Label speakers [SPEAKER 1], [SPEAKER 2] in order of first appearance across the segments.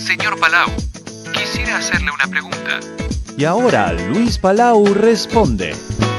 [SPEAKER 1] Señor Palau, quisiera hacerle una pregunta.
[SPEAKER 2] Y ahora Luis Palau responde.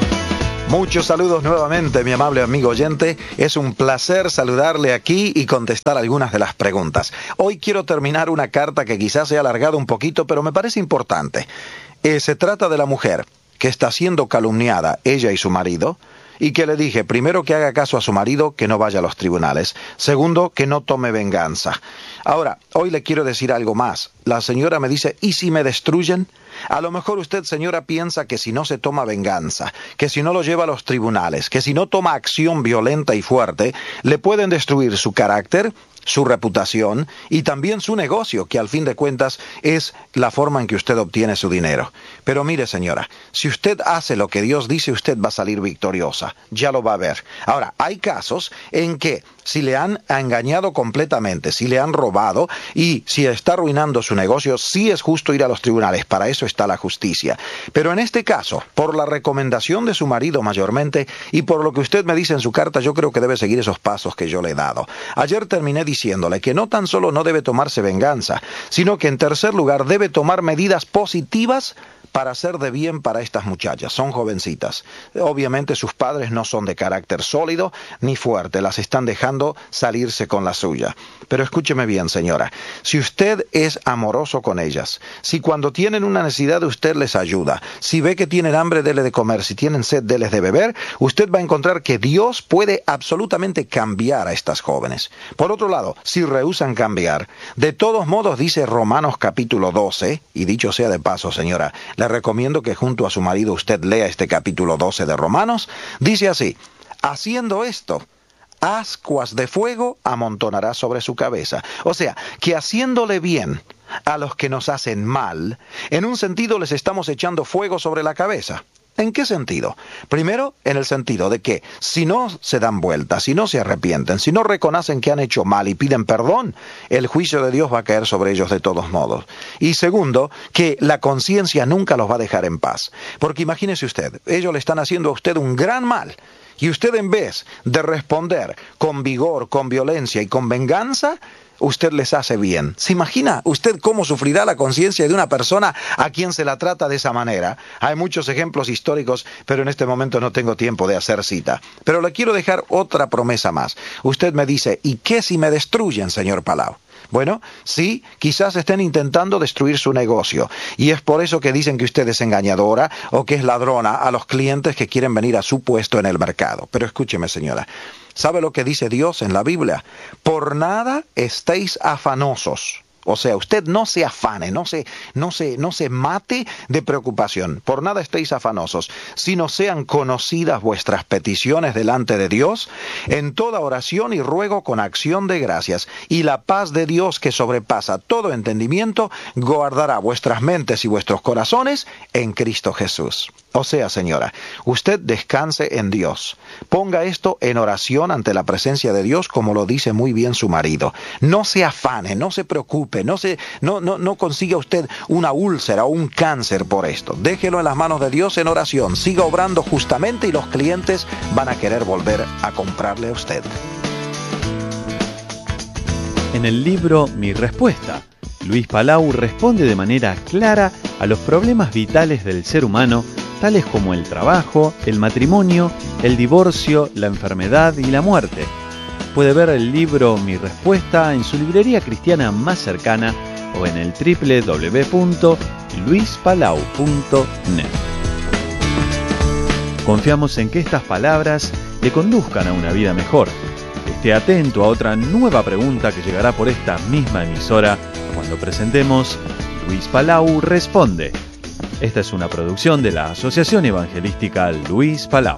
[SPEAKER 3] Muchos saludos nuevamente, mi amable amigo oyente. Es un placer saludarle aquí y contestar algunas de las preguntas. Hoy quiero terminar una carta que quizás se ha alargado un poquito, pero me parece importante. Se trata de la mujer que está siendo calumniada, ella y su marido, y que le dije, primero, que haga caso a su marido, que no vaya a los tribunales. Segundo, que no tome venganza. Ahora, hoy le quiero decir algo más. La señora me dice, ¿y si me destruyen? A lo mejor usted, señora, piensa que si no se toma venganza, que si no lo lleva a los tribunales, que si no toma acción violenta y fuerte, le pueden destruir su carácter, su reputación y también su negocio, que al fin de cuentas es la forma en que usted obtiene su dinero. Pero mire, señora, si usted hace lo que Dios dice, usted va a salir victoriosa. Ya lo va a ver. Ahora, hay casos en que si le han engañado completamente, si le han robado y si está arruinando su negocio, sí es justo ir a los tribunales. Para eso está la justicia. Pero en este caso, por la recomendación de su marido mayormente y por lo que usted me dice en su carta, yo creo que debe seguir esos pasos que yo le he dado. Ayer terminé diciéndole que no tan solo no debe tomarse venganza, sino que en tercer lugar debe tomar medidas positivas para hacer de bien para estas muchachas. Son jovencitas. Obviamente sus padres no son de carácter sólido ni fuerte, las están dejando salirse con la suya. Pero escúcheme bien, señora, si usted es amoroso con ellas, si cuando tienen una necesidad usted les ayuda, si ve que tienen hambre, dele de comer, si tienen sed, deles de beber, usted va a encontrar que Dios puede absolutamente cambiar a estas jóvenes. Por otro lado, si rehúsan cambiar, de todos modos dice Romanos capítulo 12, y dicho sea de paso, señora, le recomiendo que junto a su marido usted lea este capítulo 12 de Romanos. Dice así, haciendo esto, ascuas de fuego amontonará sobre su cabeza. O sea, que haciéndole bien a los que nos hacen mal, en un sentido les estamos echando fuego sobre la cabeza. ¿En qué sentido? Primero, en el sentido de que si no se dan vuelta, si no se arrepienten, si no reconocen que han hecho mal y piden perdón, el juicio de Dios va a caer sobre ellos de todos modos. Y segundo, que la conciencia nunca los va a dejar en paz. Porque imagínese usted, ellos le están haciendo a usted un gran mal. Y usted, en vez de responder con vigor, con violencia y con venganza, usted les hace bien. ¿Se imagina usted cómo sufrirá la conciencia de una persona a quien se la trata de esa manera? Hay muchos ejemplos históricos, pero en este momento no tengo tiempo de hacer cita. Pero le quiero dejar otra promesa más. Usted me dice, ¿y qué si me destruyen, señor Palau? Bueno, sí, quizás estén intentando destruir su negocio, y es por eso que dicen que usted es engañadora o que es ladrona a los clientes que quieren venir a su puesto en el mercado. Pero escúcheme, señora, ¿sabe lo que dice Dios en la Biblia? Por nada estéis afanosos. O sea, usted no se afane, no se mate de preocupación. Por nada estéis afanosos, sino sean conocidas vuestras peticiones delante de Dios, en toda oración y ruego con acción de gracias. Y la paz de Dios, que sobrepasa todo entendimiento, guardará vuestras mentes y vuestros corazones en Cristo Jesús. O sea, señora, usted descanse en Dios. Ponga esto en oración ante la presencia de Dios, como lo dice muy bien su marido. No se afane, no se preocupe, no consiga usted una úlcera o un cáncer por esto. Déjelo en las manos de Dios en oración. Siga obrando justamente y los clientes van a querer volver a comprarle a usted.
[SPEAKER 2] En el libro Mi Respuesta, Luis Palau responde de manera clara a los problemas vitales del ser humano, tales como el trabajo, el matrimonio, el divorcio, la enfermedad y la muerte. Puede ver el libro Mi Respuesta en su librería cristiana más cercana o en el www.luispalau.net. Confiamos en que estas palabras le conduzcan a una vida mejor. Esté atento a otra nueva pregunta que llegará por esta misma emisora cuando presentemos Luis Palau Responde. Esta es una producción de la Asociación Evangelística Luis Palau.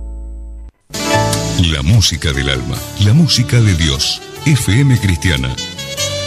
[SPEAKER 4] La música del alma, la música de Dios. FM Cristiana